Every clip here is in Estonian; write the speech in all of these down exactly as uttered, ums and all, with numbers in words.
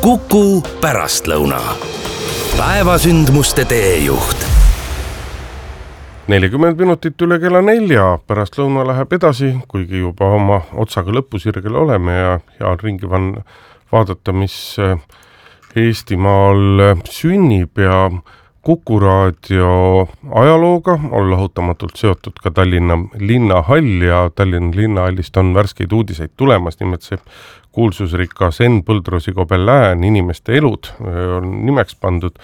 Kuku pärastlõuna. Päevasündmuste teejuht. nelikümmend minutit üle kella nelja, pärastlõuna läheb edasi, kuigi juba oma otsaga lõpusirgel oleme ja hea on ringi van vaadata, mis Eestimaal sünnib ja Kuku raadio ajalooga on lahutamatult seotud ka Tallinna linnahall ja Tallinna linnahallist on värskeid uudiseid tulemas, nimelt see kuulsusrikas Enn Põldroosi Gobelin, inimeste elud on nimeks pandud.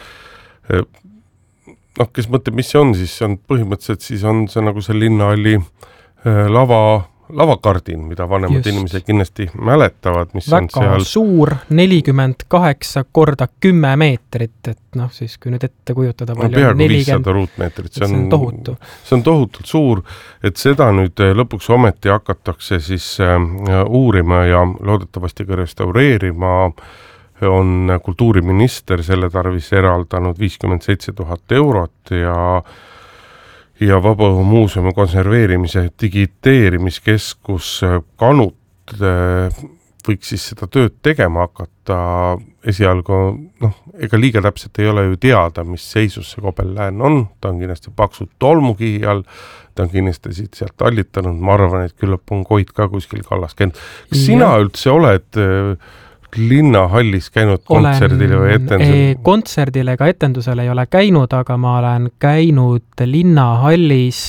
Noh, kes mõtleb, mis see on, siis on põhimõtteliselt siis on see nagu see linnahalli lava, lavakardin, mida vanemad Just. inimesed kindlasti mäletavad, mis väga on seal. Suur, nelikümmend kaheksa korda kümme meetrit, et noh, siis kui nüüd ette kujutada palju. No peaaegu viissada ruutmeetrit, see on, see on tohutu. See on tohutult suur, et seda nüüd lõpuks ometi hakatakse siis uurima ja loodetavasti ka restaureerima. On kultuuriminister selle tarvis eraldanud viiskümmend seitse tuhat eurot ja ja Vabaõhumuuseumi konserveerimise digiteerimiskeskus Kanut võiks siis seda tööd tegema hakata. Esialgu, noh, ega liiga täpselt ei ole ju teada, mis seisus see Gobelin on. Ta on kindlasti paksud tolmukihi all, ta on kindlasti siit sealt allitanud. Ma arvan, et küllap on Koit ka kuskil kallas käinud. Kas sina üldse oled linnahallis käinud kontserdile või etendusele? Kontserdile ega etendusele ei ole käinud, aga ma olen käinud linnahallis,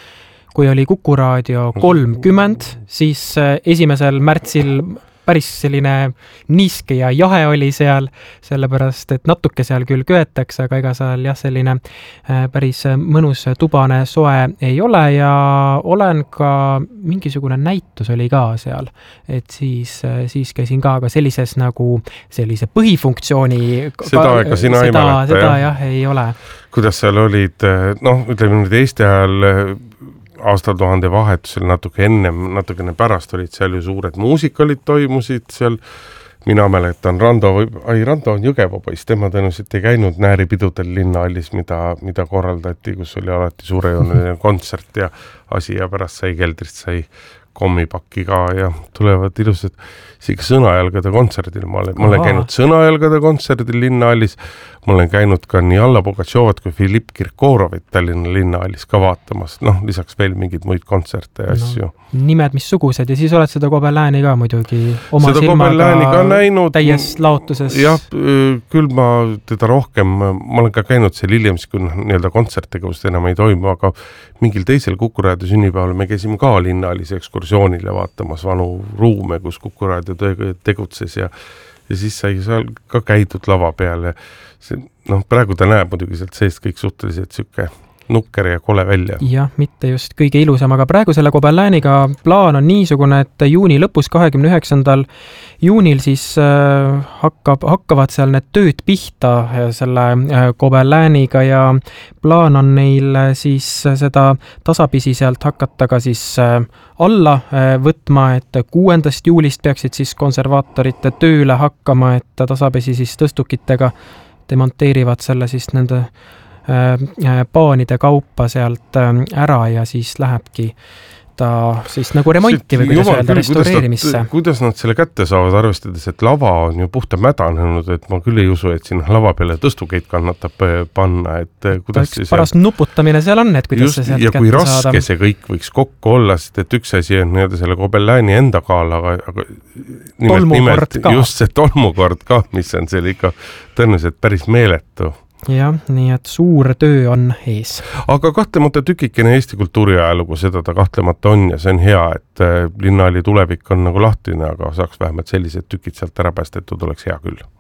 kui oli Kuku raadio kolmkümmend, siis esimesel märtsil päris selline niiske ja jahe oli seal, sellepärast, et natuke seal küll köetakse, aga ega seal jah, selline päris mõnus tubane soe ei ole ja olen ka, mingisugune näitus oli ka seal, et siis, siis käisin ka, aga sellises nagu sellise põhifunktsiooni seda ega sina seda, ei mäleta, seda jah? jah, ei ole. Kuidas seal olid, noh, ütleme nüüd Eesti ajal aastatuhande vahetusel natuke ennem, natukene pärast olid seal ju suured muusikalid toimusid seal. Mina mäletan Rando, ai Rando on Jõgeva poiss, tema tõenäoliselt ei käinud nääripidudel linnahallis, mida, mida korraldati, kus oli alati suurejooneline kontsert ja asi ja pärast sai keldrist sai kommipakki ka ja tulevad ilusad isegi sõnajalgade kontserdil. Ma olen, ma olen käinud sõnajalgade kontserdil linnahallis, ma olen käinud ka nii Alla Pugatšovat kui Filipp Kirkorovit Tallinna linnahallis ka vaatamas, noh, lisaks veel mingid muid kontserte ja asju. No, nimed missugused ja siis oled seda Gobelini ka muidugi oma seda silmaga ka näinud, täies laotuses. Jah, küll ma teda rohkem, ma olen ka käinud seal hiljem, kui nii-öelda kontserttegevust enam ei toimu, aga mingil teisel Kuku raadio sünnipäeval me käisime ka linnahallis ekskursioonile vaatamas vanu ruume, kus Kuku raadio tegutses ja, ja siis sai seal ka käidud lava peale. See, noh, praegu ta näeb muidugi sealt seest kõik suhteliselt süke nukker ja kole välja. Jah, mitte just kõige ilusam, aga praegu selle Gobeliniga plaan on niisugune, et juuni lõpus kahekümne üheksandal juunil siis äh, hakkab, hakkavad seal need tööd pihta selle äh, Gobeliniga ja plaan on neil siis seda tasapisi sealt hakata ka siis äh, alla äh, võtma, et kuuendast juulist peaksid siis konservaatorite tööle hakkama, et tasapisi siis tõstukitega demonteerivad selle siis nende paanide kaupa sealt ära ja siis lähebki ta siis nagu remonti või kuidas öelda, restaureerimisse. Kuidas, kuidas nad selle kätte saavad, arvestades, et lava on ju puhta mädanenud, et ma küll ei usu, et siin lava peale tõstukeid kannatab panna, et kuidas see paras seal... nuputamine seal on, et kuidas just, see sealt ja kätte kui raske saada. See kõik võiks kokku olla, sest et üks asi on nii-öelda selle Gobelini enda kaal, aga, aga nimelt, nimelt just see tolmukord ka, mis on seal ikka tõenäoliselt päris meeletu. Jah, nii et suur töö on ees. Aga kahtlemata tükikene Eesti kultuuriajalugu, seda ta kahtlemata on ja see on hea, et linnahalli tulevik on nagu lahtine, aga saaks vähemalt sellised tükid sealt ära päästetud, oleks hea küll.